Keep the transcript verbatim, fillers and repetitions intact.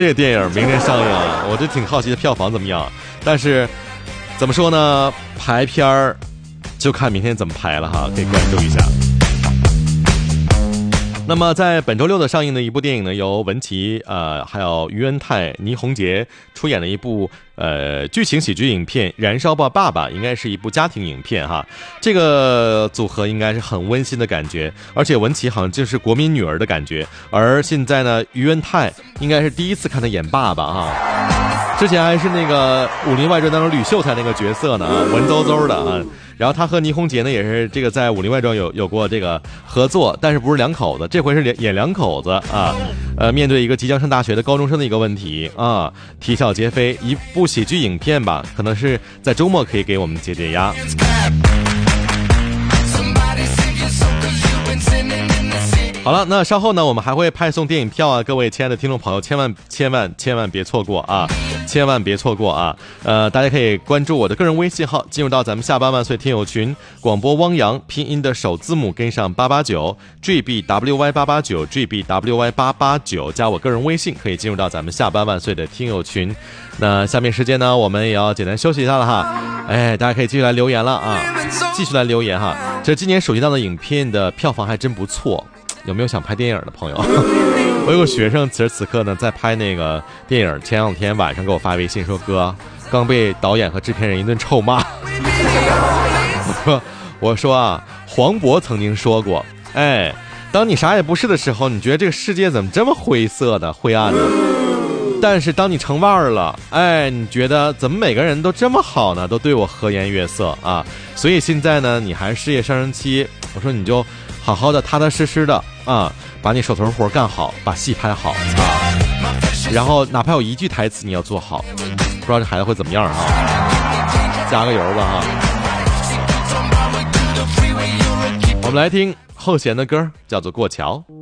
这个电影明天上映啊，我就挺好奇的票房怎么样。但是怎么说呢，排片儿就看明天怎么排了哈，可以关注一下。那么在本周六的上映的一部电影呢，由文淇呃还有于恩泰、倪虹洁出演的一部呃剧情喜剧影片《燃烧吧爸爸》，应该是一部家庭影片哈。这个组合应该是很温馨的感觉，而且文淇好像就是国民女儿的感觉。而现在呢，于恩泰应该是第一次看他演爸爸哈，之前还是那个《武林外传》当中吕秀才那个角色呢，文绉绉的啊。然后他和倪虹洁呢也是这个在《武林外传》有有过这个合作，但是不是两口子，这回是演两口子啊。呃，面对一个即将上大学的高中生的一个问题啊，啼笑皆非，一部喜剧影片吧，可能是在周末可以给我们解解压。好了，那稍后呢，我们还会派送电影票啊，各位亲爱的听众朋友，千万千万千万别错过啊，千万别错过啊！呃，大家可以关注我的个人微信号，进入到咱们下班万岁听友群，广播汪洋拼音的首字母跟上八八九 G B W Y 八八九 G B W Y 八八九，加我个人微信可以进入到咱们下班万岁的听友群。那下面时间呢，我们也要简单休息一下了哈。哎，大家可以继续来留言了啊，继续来留言哈。这今年暑期档的影片的票房还真不错。有没有想拍电影的朋友？我有个学生此时此刻呢在拍那个电影，前两天晚上给我发微信说，哥刚被导演和制片人一顿臭骂。我说我说啊，黄渤曾经说过，哎，当你啥也不是的时候，你觉得这个世界怎么这么灰色的灰暗的？但是当你成腕儿了，哎，你觉得怎么每个人都这么好呢？都对我和颜悦色啊！所以现在呢，你还是事业上升期，我说你就好好的踏踏实实的啊，把你手头活干好，把戏拍好啊，然后哪怕有一句台词你要做好，不知道这孩子会怎么样啊？加个油吧哈！我们来听后弦的歌，叫做《过桥》。